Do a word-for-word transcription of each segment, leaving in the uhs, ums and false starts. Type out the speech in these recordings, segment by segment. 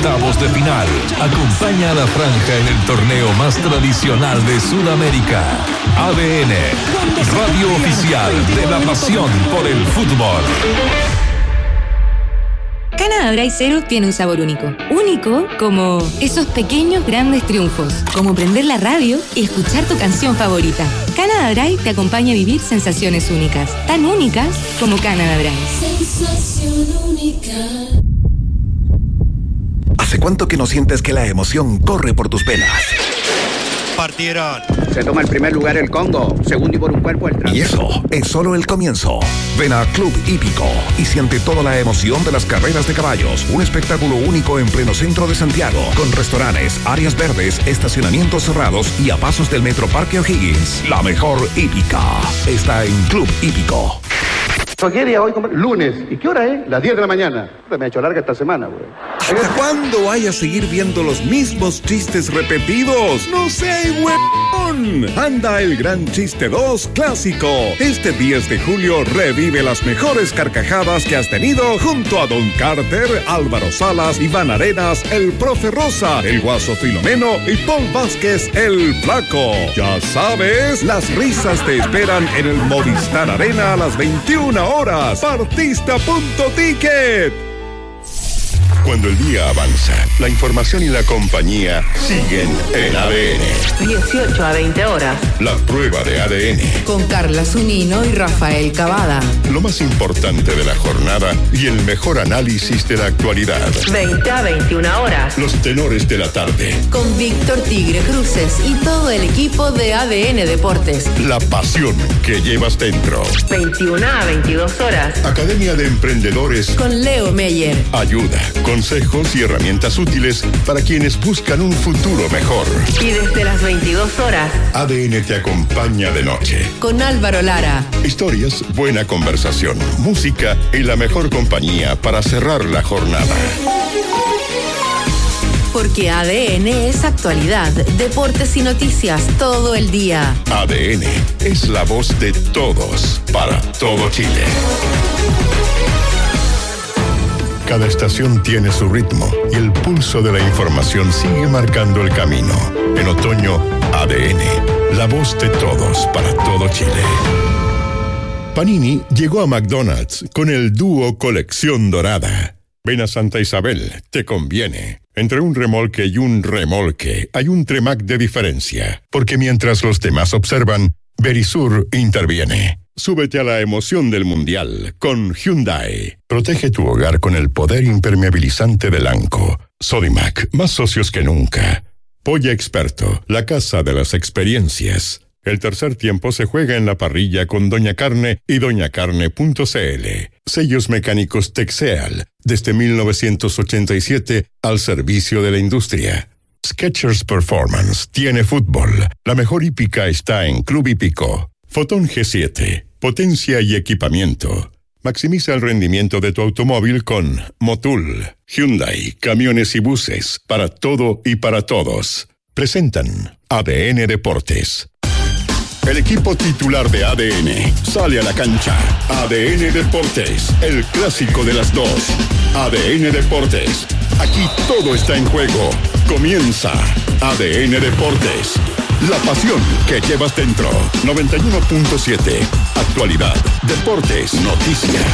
octavos de final. Acompaña a la franja en el torneo más tradicional de Sudamérica. A D N, radio oficial de la pasión por el fútbol. Canada Dry Zero tiene un sabor único. Único como esos pequeños grandes triunfos. Como prender la radio y escuchar tu canción favorita. Canada Dry te acompaña a vivir sensaciones únicas. Tan únicas como Canada Dry. Sensación única. ¿Hace cuánto que no sientes que la emoción corre por tus venas? Partieron. Se toma el primer lugar el Congo, segundo y por un cuerpo el tras. Y eso es solo el comienzo. Ven a Club Hípico y siente toda la emoción de las carreras de caballos. Un espectáculo único en pleno centro de Santiago, con restaurantes, áreas verdes, estacionamientos cerrados y a pasos del Metro Parque O'Higgins. La mejor hípica está en Club Hípico. ¿Qué día hoy? Lunes. ¿Y qué hora es? Las diez de la mañana. Me ha hecho larga esta semana, güey. ¿Hasta cuándo vaya a seguir viendo los mismos chistes repetidos? ¡No sé, huevón! Anda el Gran Chiste dos Clásico. Este diez de julio revive las mejores carcajadas que has tenido junto a Don Carter, Álvaro Salas, Iván Arenas, el Profe Rosa, el Guaso Filomeno y Paul Vázquez, el Flaco. Ya sabes, las risas te esperan en el Movistar Arena a las veintiuna horas. Partista punto ticket. Cuando el día avanza, la información y la compañía siguen en A D N. dieciocho a veinte horas. La prueba de A D N. Con Carla Zunino y Rafael Cavada. Lo más importante de la jornada y el mejor análisis de la actualidad. veinte a veintiuna horas. Los tenores de la tarde. Con Víctor Tigre Cruces y todo el equipo de A D N Deportes. La pasión que llevas dentro. veintiuna a veintidós horas. Academia de Emprendedores. Con Leo Meyer. Ayuda, consejos y herramientas útiles para quienes buscan un futuro mejor. Y desde las veintidós horas. A D N te acompaña de noche. Con Álvaro Lara. Historias, buena conversación, música y la mejor compañía para cerrar la jornada. Porque A D N es actualidad, deportes y noticias todo el día. A D N es la voz de todos para todo Chile. Cada estación tiene su ritmo y el pulso de la información sigue marcando el camino. En otoño, A D N, la voz de todos para todo Chile. Panini llegó a McDonald's con el dúo Colección Dorada. Ven a Santa Isabel, te conviene. Entre un remolque y un remolque hay un Tremac de diferencia, porque mientras los demás observan, Verisur interviene. Súbete a la emoción del Mundial con Hyundai. Protege tu hogar con el poder impermeabilizante del ANCO. Sodimac, más socios que nunca. Polla Experto, la casa de las experiencias. El tercer tiempo se juega en la parrilla con Doña Carne y doña carne punto c l. Sellos mecánicos Texeal, desde mil novecientos ochenta y siete al servicio de la industria. Skechers Performance tiene fútbol. La mejor hípica está en Club Hípico. Fotón G siete, potencia y equipamiento. Maximiza el rendimiento de tu automóvil con Motul. Hyundai, camiones y buses, para todo y para todos. Presentan A D N Deportes. El equipo titular de A D N sale a la cancha. A D N Deportes, el clásico de las dos. A D N Deportes, aquí todo está en juego. Comienza A D N Deportes. La pasión que llevas dentro. noventa y uno punto siete. Actualidad, deportes, noticias.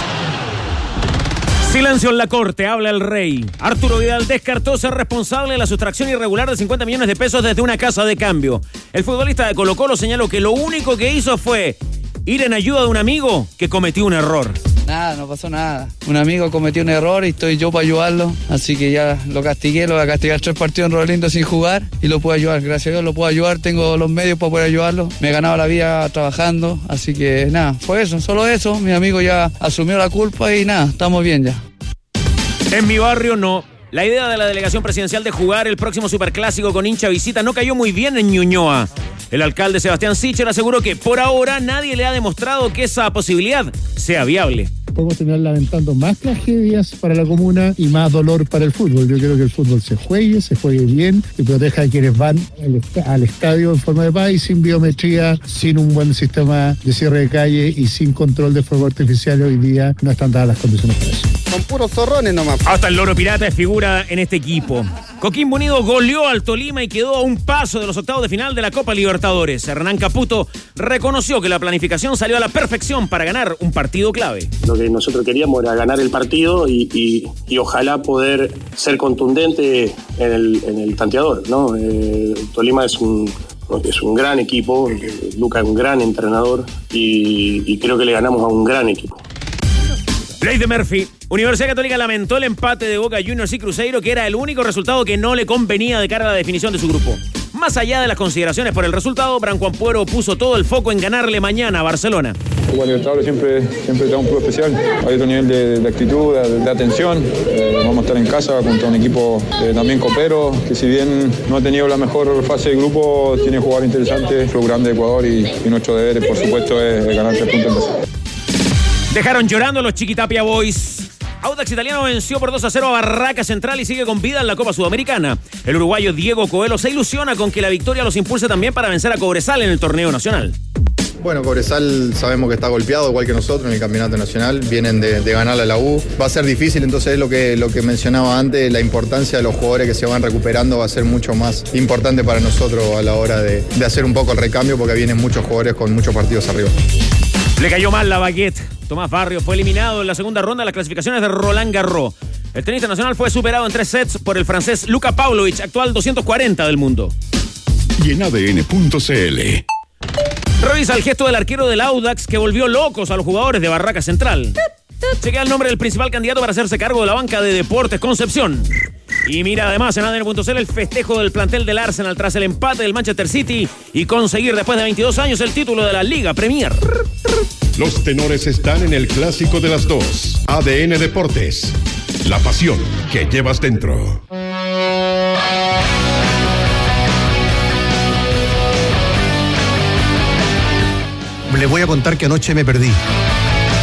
Silencio en la corte, habla el rey. Arturo Vidal descartó ser responsable de la sustracción irregular de cincuenta millones de pesos desde una casa de cambio. El futbolista de Colo-Colo señaló que lo único que hizo fue ir en ayuda de un amigo que cometió un error. Nada, no pasó nada. Un amigo cometió un error y estoy yo para ayudarlo. Así que ya lo castigué, lo voy a castigar tres partidos en Rolando sin jugar y lo puedo ayudar. Gracias a Dios lo puedo ayudar, tengo los medios para poder ayudarlo. Me he ganado la vida trabajando, así que nada, fue eso, solo eso. Mi amigo ya asumió la culpa y nada, estamos bien ya. En mi barrio no. La idea de la delegación presidencial de jugar el próximo superclásico con hincha visita no cayó muy bien en Ñuñoa. El alcalde Sebastián Sichel aseguró que por ahora nadie le ha demostrado que esa posibilidad sea viable. Podemos terminar lamentando más tragedias para la comuna y más dolor para el fútbol. Yo quiero que el fútbol se juegue, se juegue bien y proteja a quienes van al estadio en forma de paz y sin biometría, sin un buen sistema de cierre de calle y sin control de fuego artificial. Hoy día no están dadas las condiciones para eso. Son puros zorrones nomás. Hasta el Loro Pirata es figura en este equipo. Coquimbo Unido goleó al Tolima y quedó a un paso de los octavos de final de la Copa Libertadores. Hernán Caputo reconoció que la planificación salió a la perfección para ganar un partido clave. Lo que nosotros queríamos era ganar el partido y, y, y ojalá poder ser contundente en el, en el tanteador, ¿no? Eh, Tolima es un, es un gran equipo, Luca es un gran entrenador y, y creo que le ganamos a un gran equipo. Ley de Murphy. Universidad Católica lamentó el empate de Boca Juniors y Cruzeiro, que era el único resultado que no le convenía de cara a la definición de su grupo. Más allá de las consideraciones por el resultado, Branco Ampuero puso todo el foco en ganarle mañana a Barcelona. Copa Libertadores siempre, siempre da un club especial. Hay otro nivel de, de actitud, de, de atención. Eh, vamos a estar en casa contra un equipo eh, también copero, que si bien no ha tenido la mejor fase de grupo, tiene jugadores interesantes, club grande de Ecuador y, y nuestro deber, por supuesto, es, es ganar tres puntos en casa. Dejaron llorando a los Chiquitapia Boys. Audax Italiano venció por dos a cero a Barraca Central y sigue con vida en la Copa Sudamericana. El uruguayo Diego Coelho se ilusiona con que la victoria los impulse también para vencer a Cobresal en el torneo nacional. Bueno, Cobresal sabemos que está golpeado, igual que nosotros en el campeonato nacional. Vienen de, de ganar a la U. Va a ser difícil, entonces es lo que, lo que mencionaba antes, la importancia de los jugadores que se van recuperando va a ser mucho más importante para nosotros a la hora de, de hacer un poco el recambio, porque vienen muchos jugadores con muchos partidos arriba. Le cayó mal la baguette. Tomás Barrios fue eliminado en la segunda ronda de las clasificaciones de Roland Garros. El tenista nacional fue superado en tres sets por el francés Luka Pavlovich, actual doscientos cuarenta del mundo. Y en A D N punto C L. Revisa el gesto del arquero del Audax que volvió locos a los jugadores de Barraca Central. Chequea el nombre del principal candidato para hacerse cargo de la banca de Deportes Concepción. Y mira además en A D N punto C L el festejo del plantel del Arsenal tras el empate del Manchester City y conseguir después de veintidós años el título de la Liga Premier. Los tenores están en el clásico de las dos. A D N Deportes. La pasión que llevas dentro. Les voy a contar que anoche me perdí.